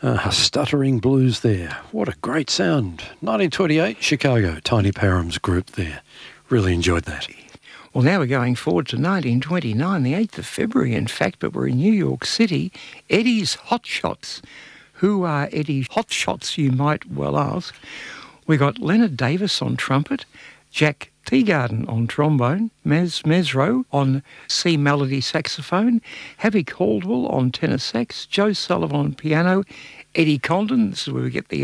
Stuttering Blues there. What a great sound. 1928, Chicago, Tiny Parham's group there. Really enjoyed that. Well, now we're going forward to 1929, the 8th of February, in fact, but we're in New York City. Eddie's Hot Shots. Who are Eddie's Hot Shots, you might well ask? We got Leonard Davis on trumpet, Jack Teagarden on trombone, Mez Mesro on C melody saxophone, Happy Caldwell on tenor sax, Joe Sullivan on piano, Eddie Condon, this is where we get the